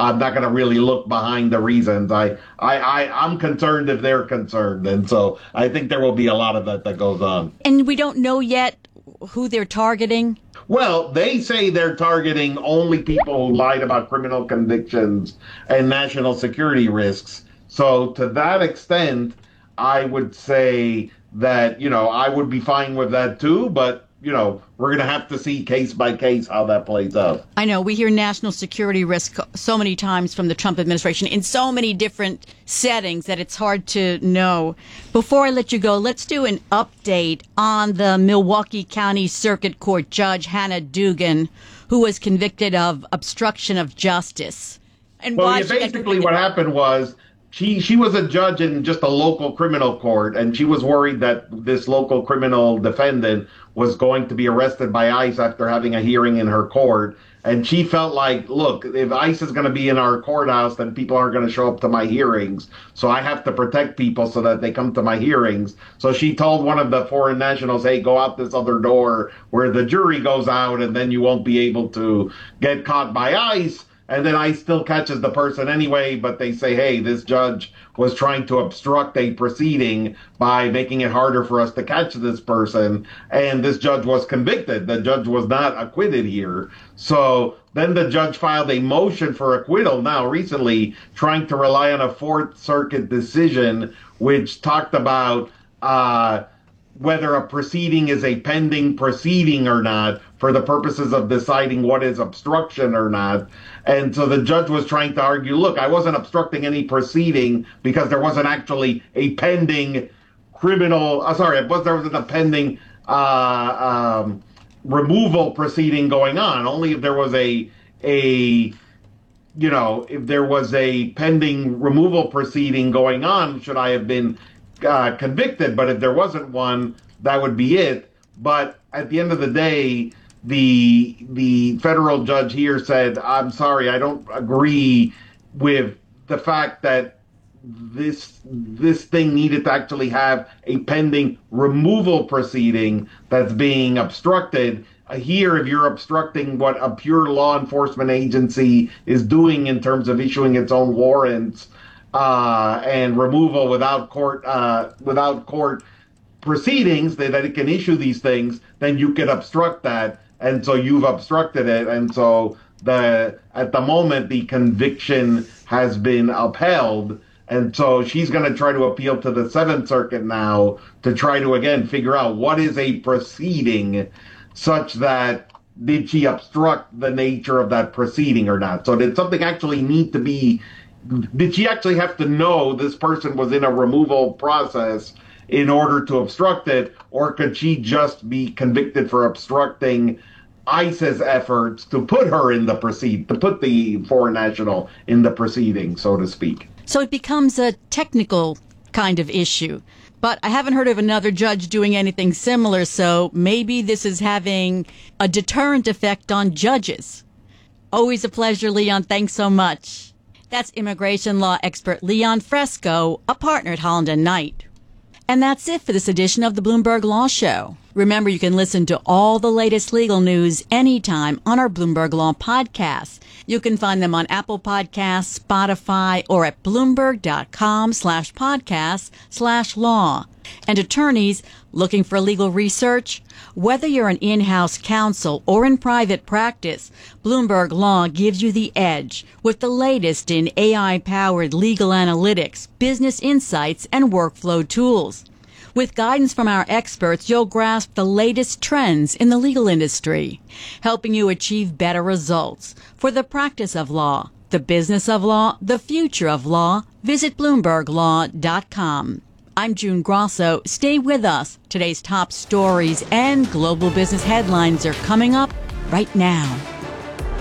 I'm not going to really look behind the reasons. I'm concerned if they're concerned. And so I think there will be a lot of that goes on. And we don't know yet who they're targeting? Well, they say they're targeting only people who lied about criminal convictions and national security risks. So to that extent, I would say that, I would be fine with that too, but, we're going to have to see case by case how that plays out. I know we hear national security risk so many times from the Trump administration in so many different settings that it's hard to know. Before I let you go, let's do an update on the Milwaukee County Circuit Court Judge Hannah Dugan, who was convicted of obstruction of justice. And well, yeah, basically what happened was she was a judge in just a local criminal court, and she was worried that this local criminal defendant was going to be arrested by ICE after having a hearing in her court. And she felt like, look, if ICE is going to be in our courthouse, then people aren't going to show up to my hearings. So I have to protect people so that they come to my hearings. So she told one of the foreign nationals, hey, go out this other door where the jury goes out, and then you won't be able to get caught by ICE. And then ICE still catches the person anyway, but they say, hey, this judge was trying to obstruct a proceeding by making it harder for us to catch this person. And this judge was convicted. The judge was not acquitted here. So then the judge filed a motion for acquittal now recently, trying to rely on a Fourth Circuit decision, which talked about whether a proceeding is a pending proceeding or not for the purposes of deciding what is obstruction or not. And so the judge was trying to argue, look, I wasn't obstructing any proceeding because there wasn't actually a pending there wasn't a pending removal proceeding going on. Only if there was if there was a pending removal proceeding going on, should I have been convicted. But if there wasn't one, that would be it. But at the end of the day, the federal judge here said, I'm sorry, I don't agree with the fact that this thing needed to actually have a pending removal proceeding that's being obstructed. Here, if you're obstructing what a pure law enforcement agency is doing in terms of issuing its own warrants, and removal without court proceedings, that it can issue these things, then you can obstruct that. And so you've obstructed it. And so at the moment, the conviction has been upheld. And so she's going to try to appeal to the Seventh Circuit now to try to, again, figure out what is a proceeding, such that did she obstruct the nature of that proceeding or not? So did something actually need to be, did she actually have to know this person was in a removal process in order to obstruct it, or could she just be convicted for obstructing ICE's efforts to put her in the to put the foreign national in the proceeding, so to speak? So it becomes a technical kind of issue. But I haven't heard of another judge doing anything similar, so maybe this is having a deterrent effect on judges. Always a pleasure, Leon. Thanks so much. That's immigration law expert Leon Fresco, a partner at Holland & Knight. And that's it for this edition of the Bloomberg Law Show. Remember, you can listen to all the latest legal news anytime on our Bloomberg Law podcasts. You can find them on Apple Podcasts, Spotify, or at Bloomberg.com/podcasts/law. And attorneys looking for legal research? Whether you're an in-house counsel or in private practice, Bloomberg Law gives you the edge with the latest in AI-powered legal analytics, business insights, and workflow tools. With guidance from our experts, you'll grasp the latest trends in the legal industry, helping you achieve better results for the practice of law, the business of law, the future of law. Visit BloombergLaw.com. I'm June Grosso. Stay with us. Today's top stories and global business headlines are coming up right now.